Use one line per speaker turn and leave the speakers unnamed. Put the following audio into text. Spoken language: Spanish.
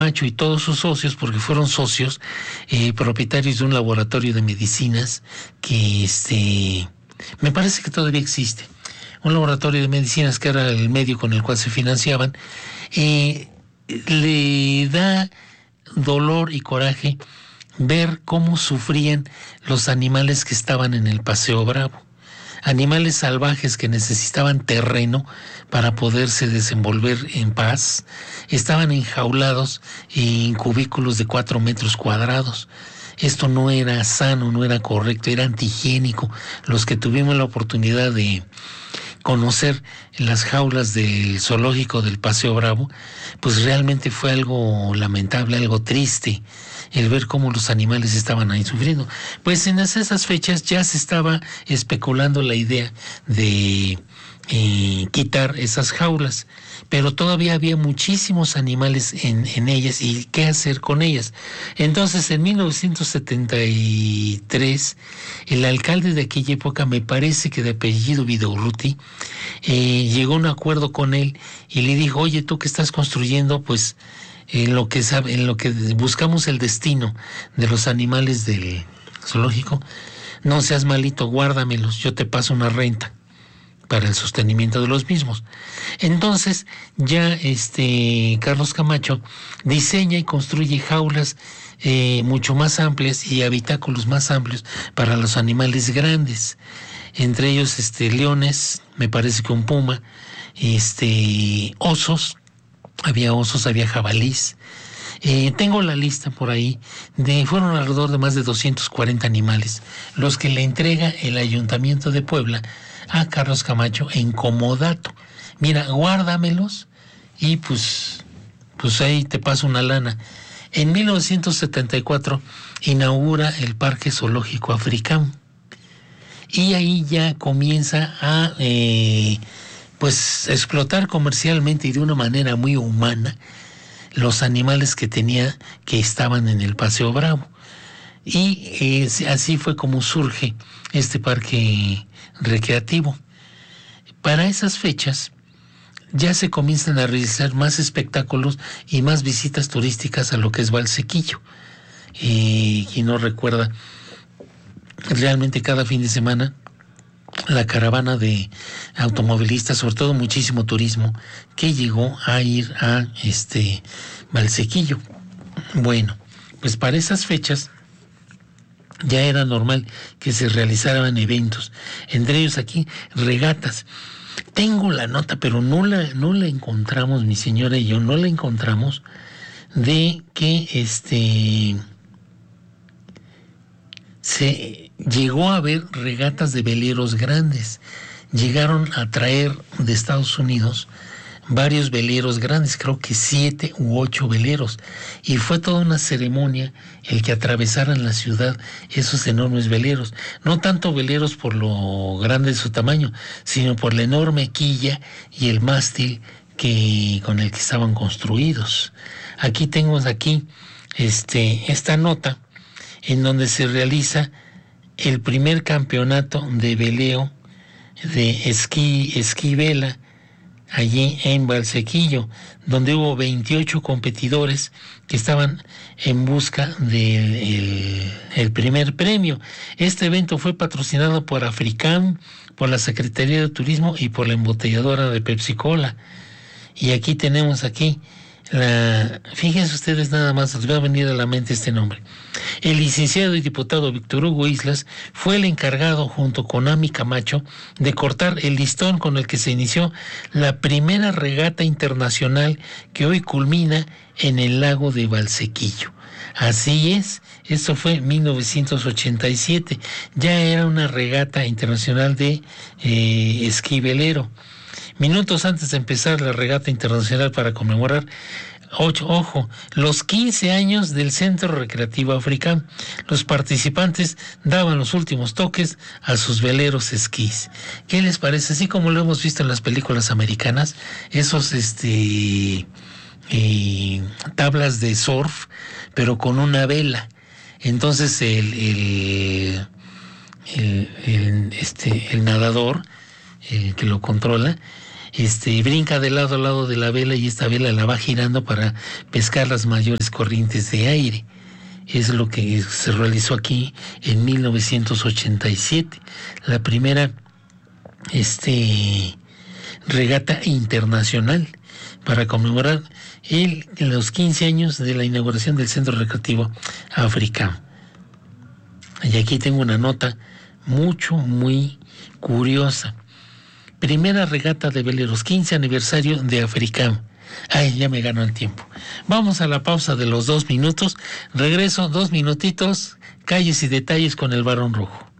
Camacho y todos sus socios, porque fueron socios, propietarios de un laboratorio de medicinas que me parece que todavía existe, un laboratorio de medicinas que era el medio con el cual se financiaban. Le da dolor y coraje ver cómo sufrían los animales que estaban en el Paseo Bravo. Animales salvajes que necesitaban terreno para poderse desenvolver en paz, estaban enjaulados en cubículos de 4 metros cuadrados. Esto no era sano, no era correcto, era antihigiénico. Los que tuvimos la oportunidad de conocer las jaulas del zoológico del Paseo Bravo, pues realmente fue algo lamentable, algo triste, el ver cómo los animales estaban ahí sufriendo. Pues en esas fechas ya se estaba especulando la idea de quitar esas jaulas, pero todavía había muchísimos animales en ellas y qué hacer con ellas. Entonces, en 1973, el alcalde de aquella época, me parece que de apellido Vidaurruti, llegó a un acuerdo con él y le dijo: oye, tú que estás construyendo, pues en lo que buscamos el destino de los animales del zoológico, no seas malito, guárdamelos, yo te paso una renta para el sostenimiento de los mismos. Entonces ya Carlos Camacho diseña y construye jaulas mucho más amplias y habitáculos más amplios para los animales grandes, entre ellos leones, me parece que un puma, osos, había jabalís. Tengo la lista por ahí, fueron alrededor de más de 240 animales los que le entrega el Ayuntamiento de Puebla a Carlos Camacho en comodato. Mira, guárdamelos y pues ahí te paso una lana. En 1974 inaugura el Parque Zoológico Africano y ahí ya comienza a explotar comercialmente y de una manera muy humana los animales que estaban en el Paseo Bravo. Y así fue como surge este parque recreativo. Para esas fechas ya se comienzan a realizar más espectáculos y más visitas turísticas a lo que es Valsequillo. Y no recuerda, realmente cada fin de semana la caravana de automovilistas, sobre todo muchísimo turismo, que llegó a ir a Valsequillo. Bueno, pues para esas fechas ya era normal que se realizaran eventos, entre ellos aquí regatas. Tengo la nota, pero no la encontramos, mi señora y yo no la encontramos, de que se llegó a ver regatas de veleros grandes. Llegaron a traer de Estados Unidos varios veleros grandes, creo que 7 u 8 veleros, y fue toda una ceremonia el que atravesaran la ciudad esos enormes veleros, no tanto veleros por lo grande de su tamaño, sino por la enorme quilla y el mástil con el que estaban construidos. Aquí tengo esta nota en donde se realiza el primer campeonato de veleo de esquí vela allí en Valsequillo, donde hubo 28 competidores que estaban en busca del primer premio. Este evento fue patrocinado por Africam, por la Secretaría de Turismo y por la embotelladora de Pepsi Cola. Y aquí tenemos fíjense ustedes nada más, les va a venir a la mente este nombre. El licenciado y diputado Víctor Hugo Islas fue el encargado, junto con Ami Camacho, de cortar el listón con el que se inició la primera regata internacional que hoy culmina en el lago de Valsequillo. Así es, esto fue en 1987, ya era una regata internacional de esquí velero. Minutos antes de empezar la regata internacional para conmemorar los 15 años del Centro Recreativo Africano, los participantes daban los últimos toques a sus veleros esquís. ¿Qué les parece? Así como lo hemos visto en las películas americanas, esos tablas de surf, pero con una vela. Entonces el nadador, que lo controla, brinca de lado a lado de la vela y esta vela la va girando para pescar las mayores corrientes de aire. Es lo que se realizó aquí en 1987, la primera regata internacional para conmemorar los 15 años de la inauguración del Centro Recreativo Africam. Y aquí tengo una nota muy curiosa. Primera regata de veleros, 15 aniversario de Africam. Ay, ya me ganó el tiempo. Vamos a la pausa de los 2 minutos. Regreso 2 minutitos. Calles y detalles con el Barón Rojo.